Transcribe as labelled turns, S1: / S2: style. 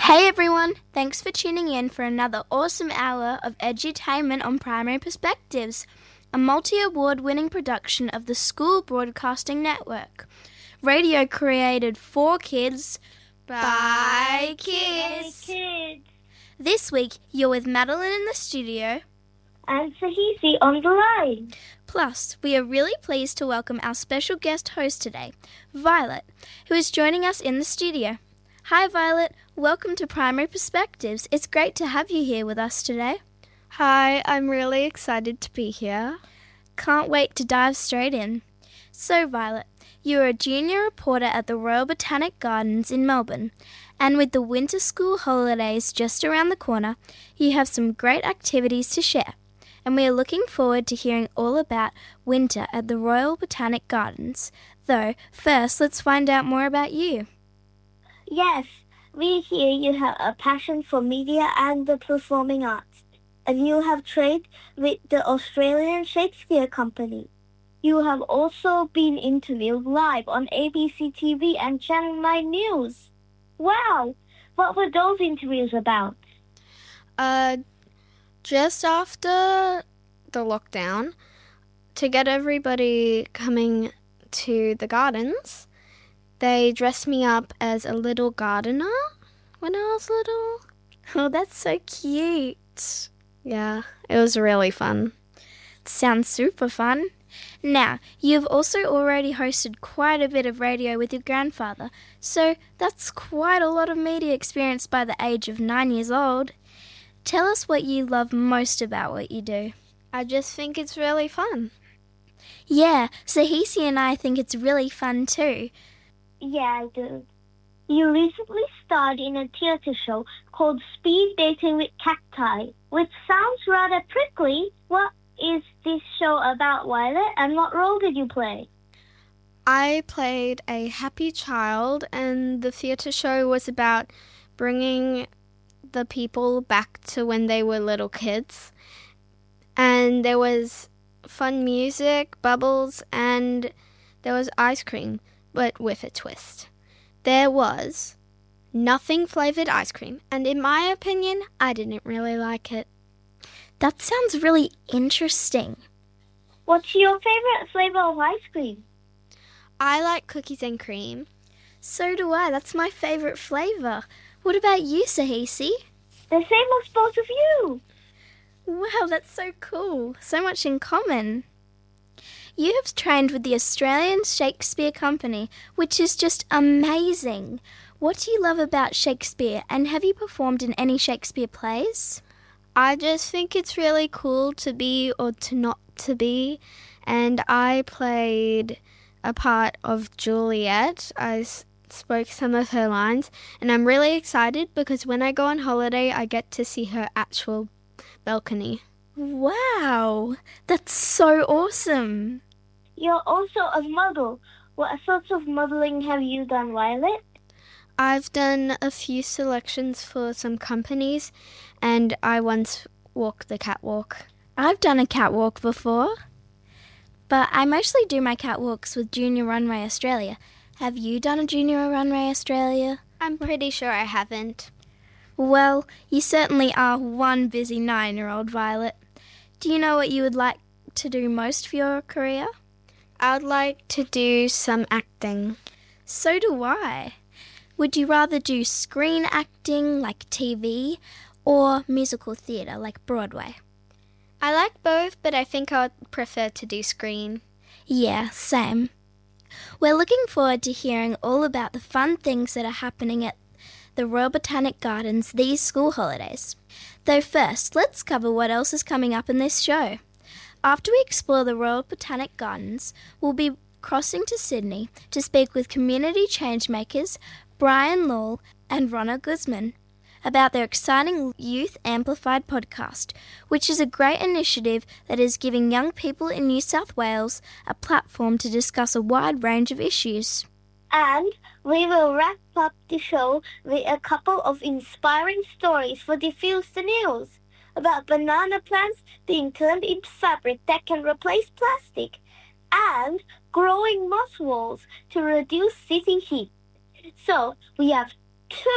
S1: Hey everyone, thanks for tuning in for another awesome hour of edutainment on Primary Perspectives, a multi-award winning production of the School Broadcasting Network. Radio created for kids, by kids. This week, you're with Madeline in the studio.
S2: And Sahisi on the line.
S1: Plus, we are really pleased to welcome our special guest host today, Violet, who is joining us in the studio. Hi Violet, welcome to Primary Perspectives. It's great to have you here with us today.
S3: Hi, I'm really excited to be here.
S1: Can't wait to dive straight in. So Violet, you are a junior reporter at the Royal Botanic Gardens in Melbourne, and with the winter school holidays just around the corner, you have some great activities to share, and we are looking forward to hearing all about winter at the Royal Botanic Gardens. Though, first let's find out more about you.
S2: Yes, we hear you have a passion for media and the performing arts, and you have trained with the Australian Shakespeare Company. You have also been interviewed live on ABC TV and Channel 9 News. Wow! What were those interviews about?
S3: Just after the lockdown, to get everybody coming to the gardens, they dressed me up as a little gardener when I was little.
S1: Oh, that's so cute.
S3: Yeah, it was really fun.
S1: Sounds super fun. Now, you've also already hosted quite a bit of radio with your grandfather, so that's quite a lot of media experience by the age of 9 years old. Tell us what you love most about what you do.
S3: I just think it's really fun.
S1: Yeah, Sahisi and I think it's really fun too.
S2: Yeah, I do. You recently starred in a theatre show called Speed Dating with Cacti, which sounds rather prickly. What is this show about, Violet, and what role did you play?
S3: I played a happy child, and the theatre show was about bringing the people back to when they were little kids. And there was fun music, bubbles, and there was ice cream, but with a twist. There was nothing flavoured ice cream, and in my opinion, I didn't really like it.
S1: That sounds really interesting.
S2: What's your favourite flavour of ice cream?
S3: I like cookies and cream.
S1: So do I. That's my favourite flavour. What about you, Sahisi?
S2: The same as both of you.
S1: Wow, that's so cool. So much in common. You have trained with the Australian Shakespeare Company, which is just amazing. What do you love about Shakespeare, and have you performed in any Shakespeare plays?
S3: I just think it's really cool to be or to not to be, and I played a part of Juliet. I spoke some of her lines, and I'm really excited because when I go on holiday, I get to see her actual balcony.
S1: Wow, that's so awesome.
S2: You're also a model. What sorts of modelling have you done, Violet?
S3: I've done a few selections for some companies, and I once walked the catwalk.
S1: I've done a catwalk before, but I mostly do my catwalks with Junior Runway Australia. Have you done a Junior Runway Australia?
S3: I'm pretty sure I haven't.
S1: Well, you certainly are one busy 9-year-old, Violet. Do you know what you would like to do most for your career?
S3: I would like to do some acting.
S1: So do I. Would you rather do screen acting like TV or musical theatre like Broadway?
S3: I like both, but I think I would prefer to do screen.
S1: Yeah, same. We're looking forward to hearing all about the fun things that are happening at the Royal Botanic Gardens these school holidays. Though first, let's cover what else is coming up in this show. After we explore the Royal Botanic Gardens, we'll be crossing to Sydney to speak with community changemakers Brian Law and Ronna Guzman about their exciting Youth Amplified podcast, which is a great initiative that is giving young people in New South Wales a platform to discuss a wide range of issues.
S2: And we will wrap up the show with a couple of inspiring stories for Diffuse the News about banana plants being turned into fabric that can replace plastic, and growing moss walls to reduce city heat. So we have two